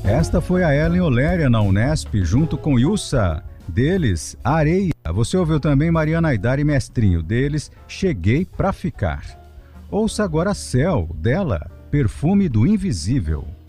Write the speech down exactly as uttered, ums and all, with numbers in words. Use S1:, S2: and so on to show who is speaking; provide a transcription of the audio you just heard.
S1: Esta foi a Ellen Oléria na Unesp, junto com Yussa. Deles, Areia. Você ouviu também Mariana Aidar e Mestrinho. Deles, Cheguei Pra Ficar. Ouça agora Céu, dela, Perfume do Invisível.